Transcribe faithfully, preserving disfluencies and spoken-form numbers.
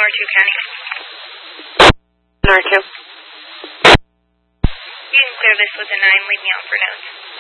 R two County. R two. You can clear this with a nine. Leave me out for notes.